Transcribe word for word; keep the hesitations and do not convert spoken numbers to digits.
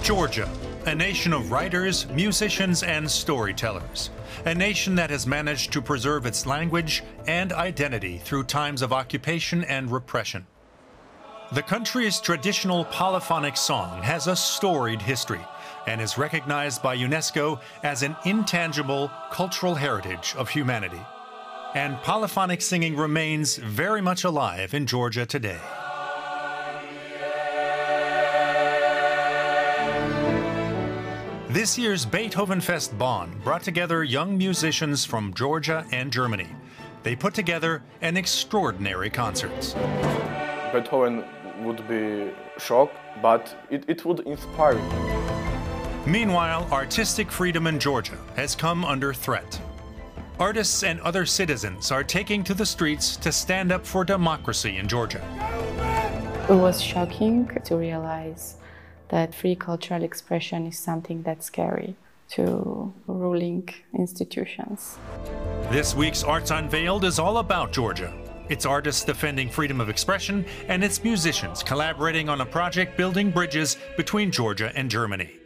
Georgia, a nation of writers, musicians, and storytellers. A nation that has managed to preserve its language and identity through times of occupation and repression. The country's traditional polyphonic song has a storied history and is recognized by UNESCO as an intangible cultural heritage of humanity. And polyphonic singing remains very much alive in Georgia today. This year's Beethoven Fest Bonn brought together young musicians from Georgia and Germany. They put together an extraordinary concert. Beethoven would be shocked, but it, it would inspire. Meanwhile, artistic freedom in Georgia has come under threat. Artists and other citizens are taking to the streets to stand up for democracy in Georgia. It was shocking to realize that free cultural expression is something that's scary to ruling institutions. This week's Arts Unveiled is all about Georgia. Its artists defending freedom of expression and its musicians collaborating on a project building bridges between Georgia and Germany.